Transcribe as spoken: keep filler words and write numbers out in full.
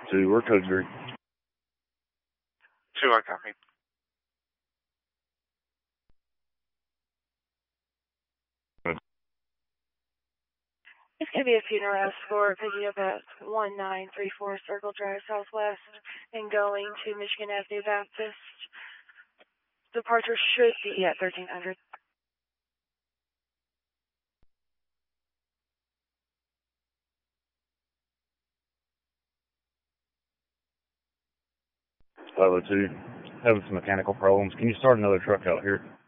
two, we're code three. Two, I copy. It's going to be a funeral escort picking up at one nine three four Circle Drive Southwest and going to Michigan Avenue Baptist. Departure should be at thirteen hundred. five oh two, having some mechanical problems. Can you start another truck out here?